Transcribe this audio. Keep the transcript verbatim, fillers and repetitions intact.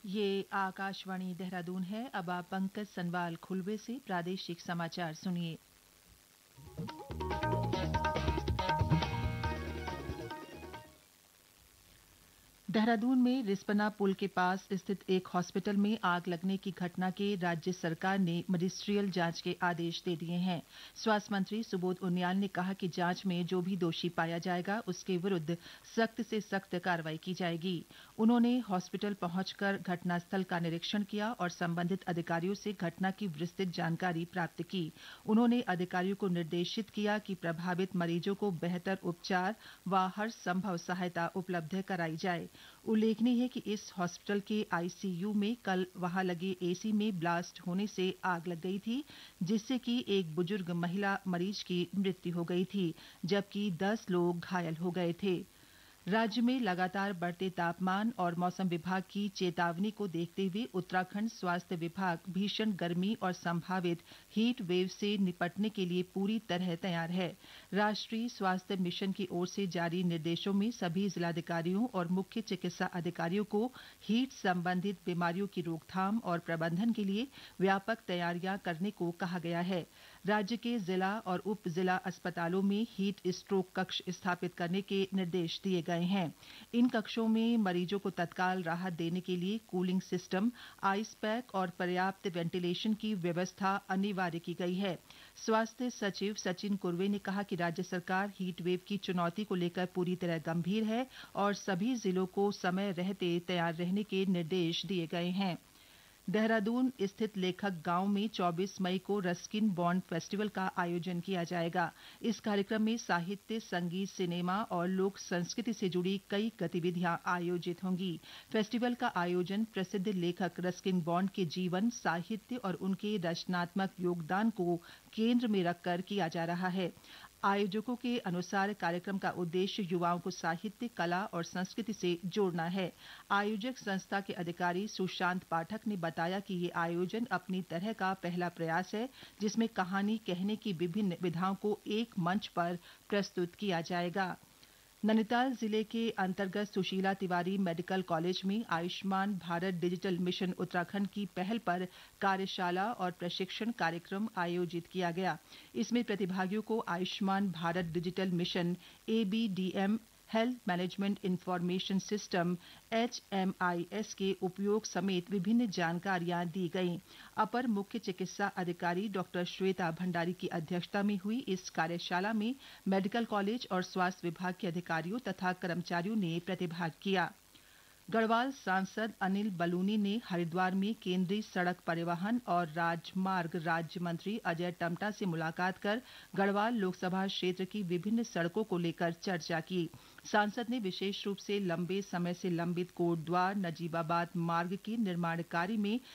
ये आकाशवाणी देहरादून है। अब आप पंकज सनवाल खुलवे से प्रादेशिक समाचार सुनिए। देहरादून में रिस्पना पुल के पास स्थित एक हॉस्पिटल में आग लगने की घटना के राज्य सरकार ने मजिस्ट्रियल जांच के आदेश दे दिए हैं। स्वास्थ्य मंत्री सुबोध उनियाल ने कहा कि जांच में जो भी दोषी पाया जाएगा उसके विरुद्ध सख्त से सख्त कार्रवाई की जाएगी। उन्होंने हॉस्पिटल पहुंचकर घटनास्थल का निरीक्षण किया और संबंधित अधिकारियों से घटना की विस्तृत जानकारी प्राप्त की। उन्होंने अधिकारियों को निर्देशित किया कि प्रभावित मरीजों को बेहतर उपचार व हर संभव सहायता उपलब्ध कराई जाए। उल्लेखनीय है कि इस हॉस्पिटल के आईसीयू में कल वहां लगे एसी में ब्लास्ट होने से आग लग गई थी, जिससे कि एक बुजुर्ग महिला मरीज की मृत्यु हो गई थी, जबकि दस लोग घायल हो गए थे। राज्य में लगातार बढ़ते तापमान और मौसम विभाग की चेतावनी को देखते हुए उत्तराखंड स्वास्थ्य विभाग भीषण गर्मी और संभावित हीट वेव से निपटने के लिए पूरी तरह तैयार है। राष्ट्रीय स्वास्थ्य मिशन की ओर से जारी निर्देशों में सभी जिलाधिकारियों और मुख्य चिकित्सा अधिकारियों को हीट संबंधित बीमारियों की रोकथाम और प्रबंधन के लिए व्यापक तैयारियां करने को कहा गया है। राज्य के जिला और उप जिला अस्पतालों में हीट स्ट्रोक कक्ष स्थापित करने के निर्देश दिए गए हैं। इन कक्षों में मरीजों को तत्काल राहत देने के लिए कूलिंग सिस्टम, आइस पैक और पर्याप्त वेंटिलेशन की व्यवस्था अनिवार्य की गई है। स्वास्थ्य सचिव सचिन कुरवे ने कहा कि राज्य सरकार हीट वेव की चुनौती को लेकर पूरी तरह गंभीर है और सभी जिलों को समय रहते तैयार रहने के निर्देश दिए गए हैं। देहरादून स्थित लेखक गांव में चौबीस मई को रस्किन बॉन्ड फेस्टिवल का आयोजन किया जाएगा। इस कार्यक्रम में साहित्य, संगीत, सिनेमा और लोक संस्कृति से जुड़ी कई गतिविधियां आयोजित होंगी। फेस्टिवल का आयोजन प्रसिद्ध लेखक रस्किन बॉन्ड के जीवन, साहित्य और उनके रचनात्मक योगदान को केंद्र में रखकर किया जा रहा है। आयोजकों के अनुसार कार्यक्रम का उद्देश्य युवाओं को साहित्य, कला और संस्कृति से जोड़ना है। आयोजक संस्था के अधिकारी सुशांत पाठक ने बताया कि ये आयोजन अपनी तरह का पहला प्रयास है, जिसमें कहानी कहने की विभिन्न विधाओं को एक मंच पर प्रस्तुत किया जाएगा। नैनीताल जिले के अंतर्गत सुशीला तिवारी मेडिकल कॉलेज में आयुष्मान भारत डिजिटल मिशन उत्तराखंड की पहल पर कार्यशाला और प्रशिक्षण कार्यक्रम आयोजित किया गया। इसमें प्रतिभागियों को Ayushman Bharat digital mission ABDM health management information system एचएमआईएस के उपयोग समेत विभिन्न जानकारियां दी गईं। अपर मुख्य चिकित्सा अधिकारी डॉक्टर श्वेता भंडारी की अध्यक्षता में हुई इस कार्यशाला में मेडिकल कॉलेज और स्वास्थ्य विभाग के अधिकारियों तथा कर्मचारियों ने प्रतिभाग किया। गढ़वाल सांसद अनिल बलूनी ने हरिद्वार में केंद्रीय सड़क परिवहन और राजमार्ग राज्य मंत्री अजय टम्टा से मुलाकात कर गढ़वाल लोकसभा क्षेत्र की विभिन्न सड़कों को लेकर चर्चा की। सांसद ने विशेष रूप से लंबे समय से लंबित कोटद्वार नजीबाबाद मार्ग के निर्माण कार्य में